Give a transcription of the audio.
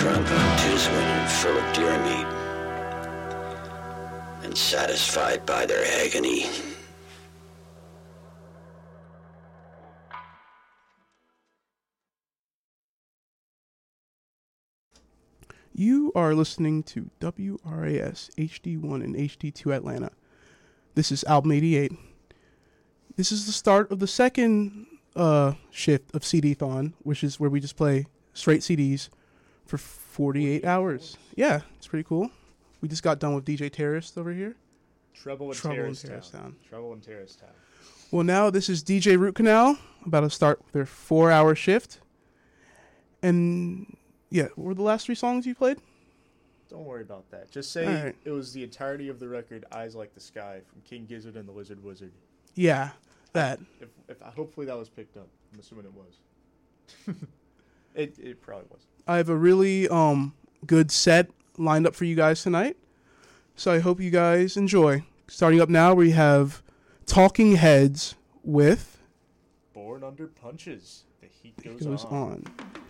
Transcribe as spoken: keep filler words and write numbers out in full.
drunk on Tiswin and full of deer meat, and satisfied by their agony. You are listening to W R A S H D one and H D two Atlanta. This is Album eighty-eight. This is the start of the second uh, shift of C D-thon, which is where we just play straight C Ds for forty-eight hours. Yeah, it's pretty cool. We just got done with D J Terrorist over here. Trouble in Trouble Terrace in Terrace Town. Town. Trouble in Terrace Town. Well, now this is D J Root Canal, about to start their four-hour shift. And... yeah, what were the last three songs you played? Don't worry about that. Just say right. It was the entirety of the record, Eyes Like the Sky, from King Gizzard and the Lizard Wizard. Yeah, that. If, if Hopefully that was picked up. I'm assuming it was. it it probably was. I have a really um good set lined up for you guys tonight, so I hope you guys enjoy. Starting up now, we have Talking Heads with... Born Under Punches. The Heat Goes, Goes on. on.